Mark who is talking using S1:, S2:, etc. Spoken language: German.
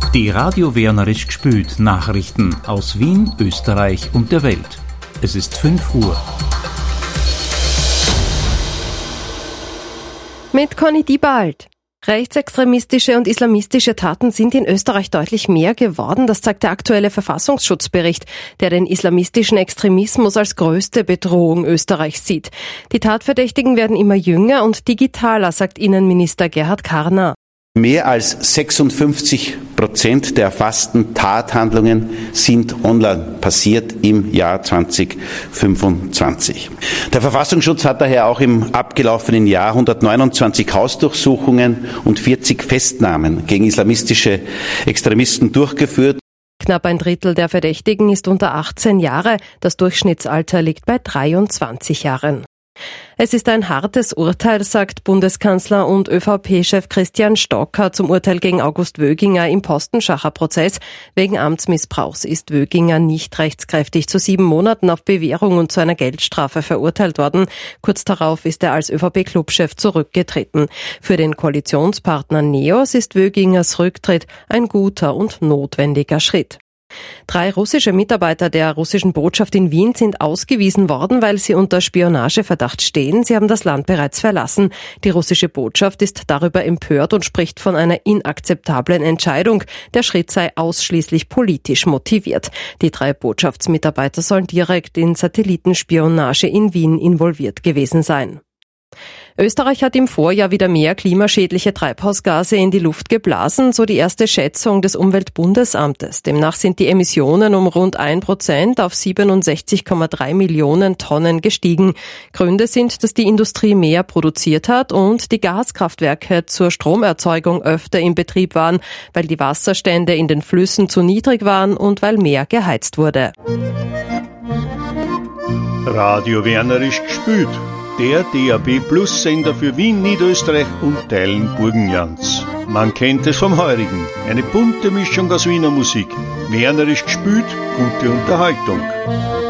S1: Die Radio Wernerisch gspült Nachrichten aus Wien, Österreich und der Welt. Es ist 5 Uhr.
S2: Mit Conny Diebald. Rechtsextremistische und islamistische Taten sind in Österreich deutlich mehr geworden. Das zeigt der aktuelle Verfassungsschutzbericht, der den islamistischen Extremismus als größte Bedrohung Österreichs sieht. Die Tatverdächtigen werden immer jünger und digitaler, sagt Innenminister Gerhard Karner.
S3: Mehr als 56% der erfassten Tathandlungen sind online passiert im Jahr 2025. Der Verfassungsschutz hat daher auch im abgelaufenen Jahr 129 Hausdurchsuchungen und 40 Festnahmen gegen islamistische Extremisten durchgeführt.
S2: Knapp ein Drittel der Verdächtigen ist unter 18 Jahre. Das Durchschnittsalter liegt bei 23 Jahren. Es ist ein hartes Urteil, sagt Bundeskanzler und ÖVP-Chef Christian Stocker zum Urteil gegen August Wöginger im Postenschacher-Prozess. Wegen Amtsmissbrauchs ist Wöginger nicht rechtskräftig zu 7 Monaten auf Bewährung und zu einer Geldstrafe verurteilt worden. Kurz darauf ist er als ÖVP-Clubchef zurückgetreten. Für den Koalitionspartner NEOS ist Wögingers Rücktritt ein guter und notwendiger Schritt. 3 russische Mitarbeiter der russischen Botschaft in Wien sind ausgewiesen worden, weil sie unter Spionageverdacht stehen. Sie haben das Land bereits verlassen. Die russische Botschaft ist darüber empört und spricht von einer inakzeptablen Entscheidung. Der Schritt sei ausschließlich politisch motiviert. Die 3 Botschaftsmitarbeiter sollen direkt in Satellitenspionage in Wien involviert gewesen sein. Österreich hat im Vorjahr wieder mehr klimaschädliche Treibhausgase in die Luft geblasen, so die erste Schätzung des Umweltbundesamtes. Demnach sind die Emissionen um rund 1% auf 67,3 Millionen Tonnen gestiegen. Gründe sind, dass die Industrie mehr produziert hat und die Gaskraftwerke zur Stromerzeugung öfter in Betrieb waren, weil die Wasserstände in den Flüssen zu niedrig waren und weil mehr geheizt wurde.
S4: Radio Wernerisch gspült. Der DAB+-Sender für Wien, Niederösterreich und Teilen Burgenlands. Man kennt es vom Heurigen. Eine bunte Mischung aus Wiener Musik. Wernerisch gspült, gute Unterhaltung.